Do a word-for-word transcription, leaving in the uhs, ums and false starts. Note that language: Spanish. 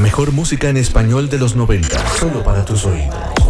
mejor música en español de los noventa, solo para tus oídos.